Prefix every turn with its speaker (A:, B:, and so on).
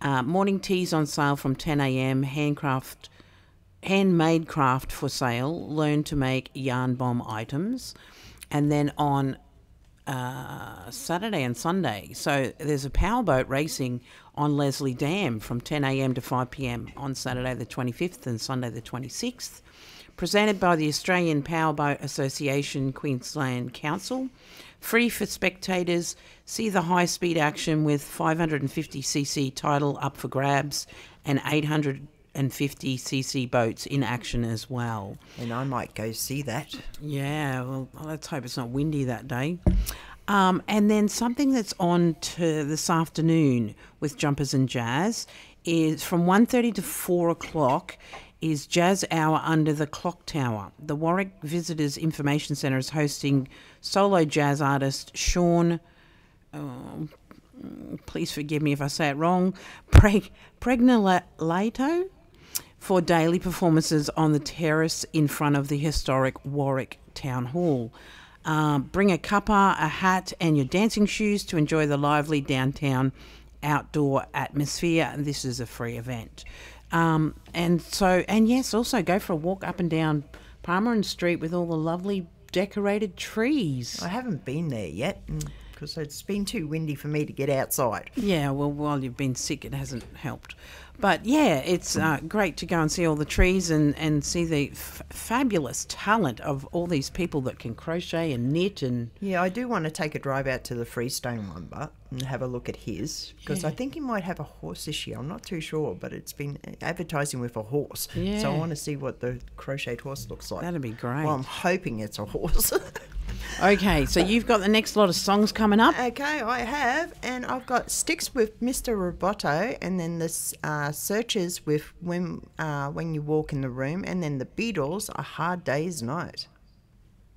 A: Morning teas on sale from 10 a.m. Handmade craft for sale. Learn to make yarn bomb items. And then on Saturday and Sunday, so there's a powerboat racing on Leslie Dam from 10 a.m. to 5 p.m. on Saturday the 25th and Sunday the 26th. Presented by the Australian Powerboat Association Queensland Council. Free for spectators. See the high-speed action with 550cc tidal up for grabs and 850cc boats in action as well.
B: And I might go see that.
A: Yeah, well, let's hope it's not windy that day. And then something that's on to this afternoon with Jumpers and Jazz is from 1:30 to 4 o'clock is Jazz Hour under the Clock Tower. The Warwick Visitors Information Centre is hosting solo jazz artist Sean, please forgive me if I say it wrong, Pregnolato, for daily performances on the terrace in front of the historic Warwick Town Hall. Bring a cuppa, a hat and your dancing shoes to enjoy the lively downtown outdoor atmosphere. This is a free event. And yes, also go for a walk up and down Palmerin Street with all the lovely decorated trees.
B: I haven't been there yet because it's been too windy for me to get outside.
A: Yeah, well, while you've been sick, it hasn't helped. But yeah, it's great to go and see all the trees and see the fabulous talent of all these people that can crochet and knit. And
B: yeah, I do want to take a drive out to the Freestone Lumber and have a look at his, because I think he might have a horse this year. I'm not too sure, but it's been advertising with a horse.
A: Yeah.
B: So I want to see what the crocheted horse looks like.
A: That'd be great.
B: Well, I'm hoping it's a horse.
A: Okay, so you've got the next lot of songs coming up.
B: Okay, I have, and I've got Sticks with Mr. Roboto, and then the Searchers with When You Walk in the Room, and then the Beatles, A Hard Day's Night.